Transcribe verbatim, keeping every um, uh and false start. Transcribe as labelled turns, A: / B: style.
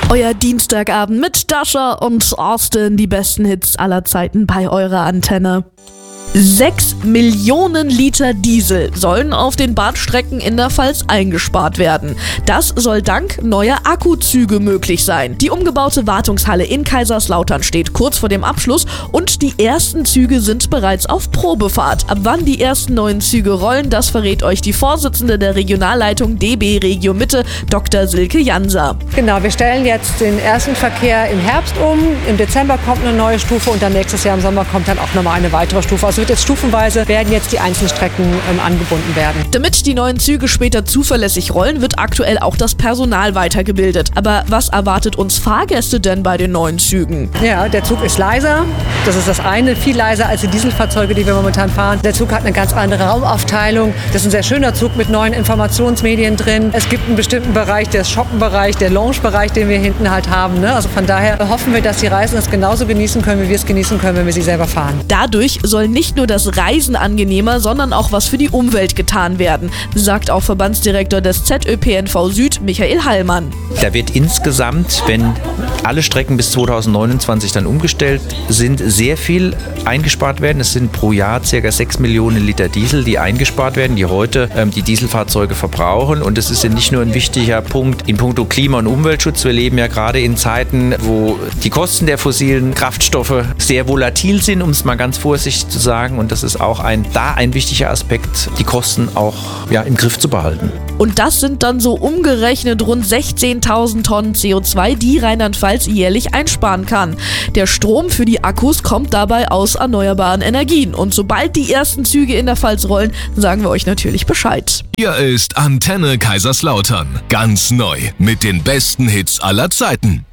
A: Euer Dienstagabend mit Dasha und Austin, die besten Hits aller Zeiten bei eurer Antenne. Sechs Millionen Liter Diesel sollen auf den Bahnstrecken in der Pfalz eingespart werden. Das soll dank neuer Akkuzüge möglich sein. Die umgebaute Wartungshalle in Kaiserslautern steht kurz vor dem Abschluss und die ersten Züge sind bereits auf Probefahrt. Ab wann die ersten neuen Züge rollen, das verrät euch die Vorsitzende der Regionalleitung D B Regio Mitte, Doktor Silke Janser.
B: Genau, wir stellen jetzt den ersten Verkehr im Herbst um. Im Dezember kommt eine neue Stufe und dann nächstes Jahr im Sommer kommt dann auch nochmal eine weitere Stufe. Also wird jetzt stufenweise werden jetzt die einzelnen Strecken ähm, angebunden werden.
A: Damit die neuen Züge später zuverlässig rollen, wird aktuell auch das Personal weitergebildet. Aber was erwartet uns Fahrgäste denn bei den neuen Zügen?
B: Ja, der Zug ist leiser. Das ist das eine, viel leiser als die Dieselfahrzeuge, die wir momentan fahren. Der Zug hat eine ganz andere Raumaufteilung. Das ist ein sehr schöner Zug mit neuen Informationsmedien drin. Es gibt einen bestimmten Bereich, der Shoppenbereich, der Loungebereich, den wir hinten halt haben. Ne? Also von daher hoffen wir, dass die Reisenden das genauso genießen können, wie wir es genießen können, wenn wir sie selber fahren.
A: Dadurch soll nicht nur das Reisen angenehmer, sondern auch was für die Umwelt getan werden, sagt auch Verbandsdirektor des Z Ö P N V Süd, Michael Hallmann.
C: Da wird insgesamt, wenn alle Strecken bis zweitausendneunundzwanzig dann umgestellt sind, sehr viel eingespart werden. Es sind pro Jahr ca. sechs Millionen Liter Diesel, die eingespart werden, die heute ähm, die Dieselfahrzeuge verbrauchen. Und es ist ja nicht nur ein wichtiger Punkt in puncto Klima- und Umweltschutz. Wir leben ja gerade in Zeiten, wo die Kosten der fossilen Kraftstoffe sehr volatil sind, um es mal ganz vorsichtig zu sagen. Und das ist auch ein, da ein wichtiger Aspekt, die Kosten auch ja, im Griff zu behalten.
A: Und das sind dann so umgerechnet rund sechzehntausend Tonnen C O zwei, die Rheinland-Pfalz jährlich einsparen kann. Der Strom für die Akkus kommt dabei aus erneuerbaren Energien. Und sobald die ersten Züge in der Pfalz rollen, sagen wir euch natürlich Bescheid.
D: Hier ist Antenne Kaiserslautern. Ganz neu mit den besten Hits aller Zeiten.